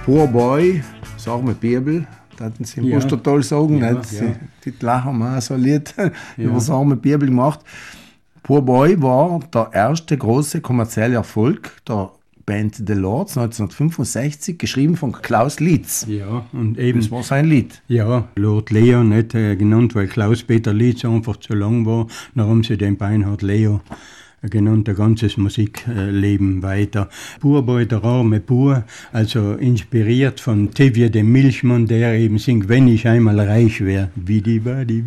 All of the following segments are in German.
Poor Boy, sagen wir Bibel, das hatten sie im Ostertal sagen, ja, nicht? Ja. Die lachen mal so ein Lied über sagen wir Bibel gemacht. Poor Boy war der erste große kommerzielle Erfolg der Band The Lords 1965, geschrieben von Klaus Lietz. Ja, und eben. Das war sein Lied. Ja, Lord Leo, nicht genannt, weil Klaus-Peter Lietz einfach zu lang war. Dann haben sie den Beinhard Leo genannt, ein ganzes Musikleben weiter. Poor Boy, der arme Bur, also inspiriert von Tevye dem Milchmann, der eben singt, wenn ich einmal reich wäre, widi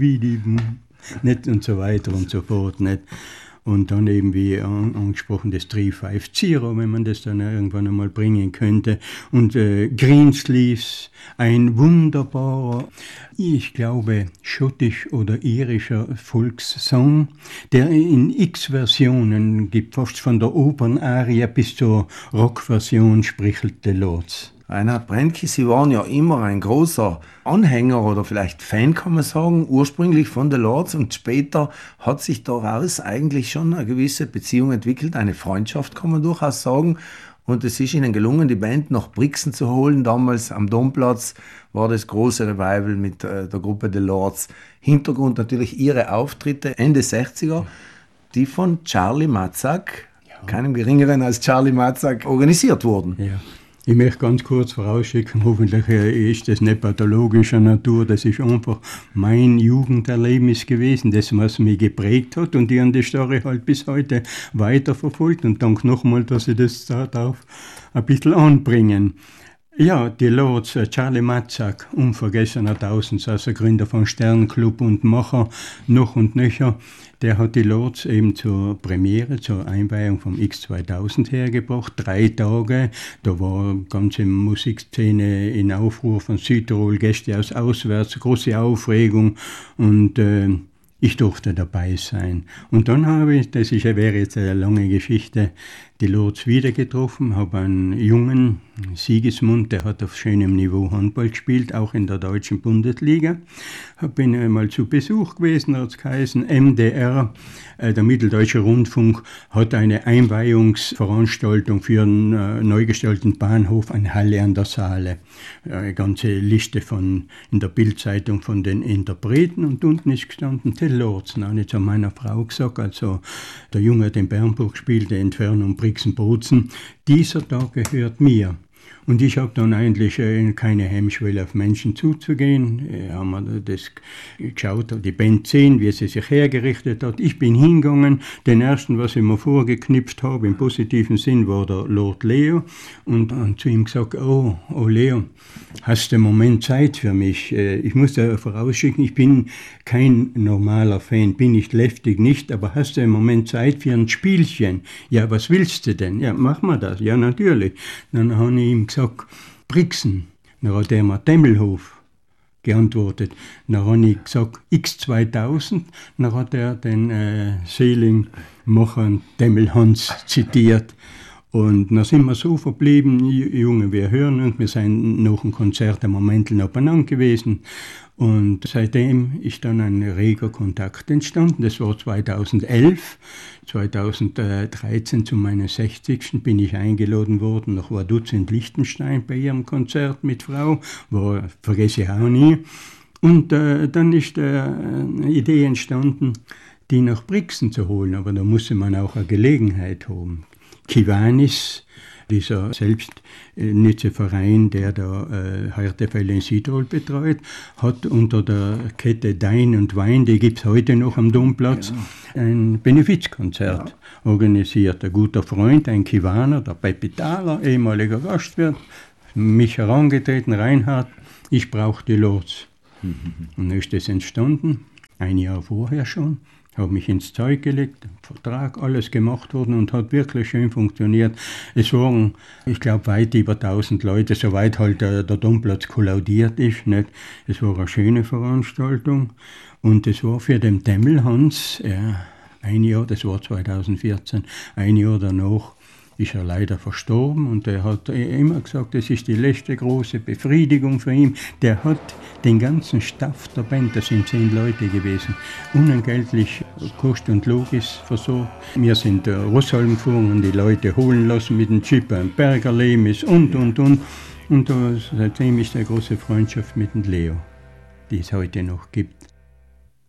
nicht und so weiter und so fort, nicht. Und dann eben, wie angesprochen, das 350, wenn man das dann irgendwann einmal bringen könnte. Und Greensleeves, ein wunderbarer, ich glaube, schottisch oder irischer Volkssong, der in X-Versionen gibt, fast von der Opernarie bis zur Rockversion spricht The Lords. Reinhard Brentke, Sie waren ja immer ein großer Anhänger oder vielleicht Fan, kann man sagen, ursprünglich von The Lords, und später hat sich daraus eigentlich schon eine gewisse Beziehung entwickelt, eine Freundschaft, kann man durchaus sagen. Und es ist Ihnen gelungen, die Band nach Brixen zu holen. Damals am Domplatz war das große Revival mit der Gruppe The Lords. Hintergrund natürlich Ihre Auftritte Ende 60er, die von Charlie Matzak, keinem geringeren als Charlie Matzak, organisiert wurden. Ja. Ich möchte ganz kurz vorausschicken, hoffentlich ist das nicht pathologischer Natur, das ist einfach mein Jugenderlebnis gewesen, das, was mich geprägt hat, und ich an die Story halt bis heute weiterverfolgt, und danke nochmal, dass ich das da darf ein bisschen anbringen. Ja, die Lords, Charlie Matzak, unvergessener Tausendsasser, Gründer von Sternclub und Macher noch und nöcher, der hat die Lords eben zur Premiere, zur Einweihung vom X2000 hergebracht. 3 Tage, da war ganze Musikszene in Aufruhr von Südtirol, Gäste aus auswärts, große Aufregung, und ich durfte dabei sein. Und dann habe ich, wäre jetzt eine lange Geschichte, die Lords wieder getroffen, habe einen jungen Sigismund, der hat auf schönem Niveau Handball gespielt, auch in der deutschen Bundesliga. Bin einmal zu Besuch gewesen, hat es geheißen, MDR, der Mitteldeutsche Rundfunk, hat eine Einweihungsveranstaltung für einen neu gestalteten Bahnhof, eine Halle an der Saale. Eine ganze Liste in der Bildzeitung von den Interpreten, und unten ist gestanden, The Lords. Dann habe ich zu meiner Frau gesagt, also der Junge hat in Bernburg gespielt, der Entfernung Brixen-Bozen, dieser Tag gehört mir. Und ich habe dann eigentlich keine Hemmschwelle, auf Menschen zuzugehen. Haben wir das geschaut, die Band sehen, wie sie sich hergerichtet hat. Ich bin hingegangen. Den ersten, was ich mir vorgeknipst habe, im positiven Sinn, war der Lord Leo. Und zu ihm gesagt, oh Leo, hast du einen Moment Zeit für mich? Ich muss dir vorausschicken, ich bin kein normaler Fan, bin ich lästig nicht, aber hast du einen Moment Zeit für ein Spielchen? Ja, was willst du denn? Ja, mach mal das. Ja, natürlich. Dann habe ich ihm gesagt, Brixen. Dann hat er mir Demmelhof geantwortet. Dann habe ich gesagt X2000. Dann hat er den Seeling-Macher Demmelhans zitiert. Und dann sind wir so verblieben, Junge, wir hören uns, wir sind nach dem Konzert ein Moment aufeinander gewesen. Und seitdem ist dann ein reger Kontakt entstanden. Das war 2011. 2013 zu meinem 60. bin ich eingeladen worden nach Vaduz in Liechtenstein bei ihrem Konzert mit Frau. Vergesse ich auch nie. Und dann ist eine Idee entstanden, die nach Brixen zu holen. Aber da musste man auch eine Gelegenheit haben. Kiwanis, dieser Selbstnützeverein, der da Härtefälle in Südtirol betreut, hat unter der Kette Dein und Wein, die gibt es heute noch am Domplatz, ein Benefizkonzert organisiert. Ein guter Freund, ein Kiwaner, der Peppi Thaler, ehemaliger Gastwirt, mich herangetreten, Reinhard, ich brauche die Lords. Und dann ist das entstanden, ein Jahr vorher schon. Habe mich ins Zeug gelegt, Vertrag, alles gemacht worden und hat wirklich schön funktioniert. Es waren, ich glaube, weit über 1000 Leute, soweit halt der Domplatz kollaudiert ist. Nicht? Es war eine schöne Veranstaltung, und es war für den Demmelhans, ein Jahr, das war 2014, ein Jahr danach ist er leider verstorben, und er hat immer gesagt, das ist die letzte große Befriedigung für ihn. Der hat den ganzen Staff der Band, das sind 10 Leute gewesen, unentgeltlich Kost und Logis versorgt. Wir sind Rossholm gefahren und die Leute holen lassen mit dem Chipper, Berger Lemis und. Und seitdem ist eine große Freundschaft mit dem Leo, die es heute noch gibt.